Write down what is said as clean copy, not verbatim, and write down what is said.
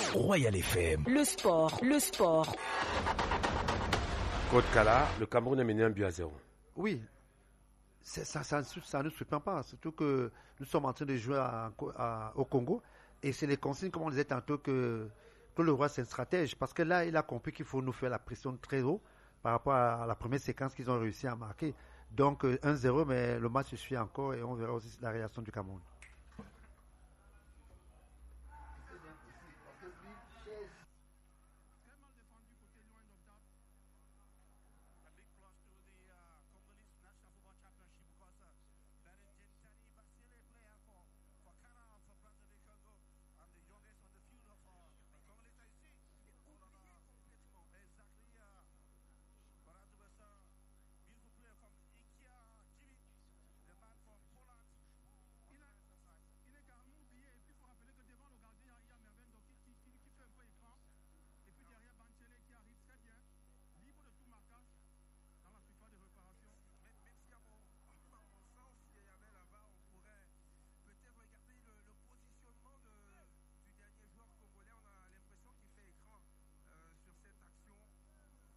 Royal FM. Le sport. Côte Kala, le Cameroun est mené 1-0. Oui, ça ne surprend pas, surtout que nous sommes en train de jouer au Congo et c'est les consignes, comme on disait tantôt, que le roi c'est un stratège parce que là il a compris qu'il faut nous faire la pression très haut par rapport à la première séquence qu'ils ont réussi à marquer. Donc 1-0, mais le match se suit encore et on verra aussi la réaction du Cameroun.